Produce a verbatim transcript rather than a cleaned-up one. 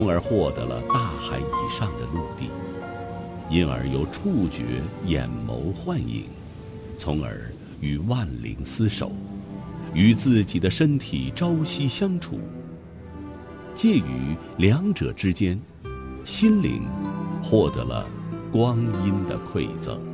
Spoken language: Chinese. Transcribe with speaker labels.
Speaker 1: 从而获得了大海以上的陆地，因而由触觉眼眸幻影，从而与万灵厮守，与自己的身体朝夕相处。介于两者之间，心灵获得了光阴的馈赠。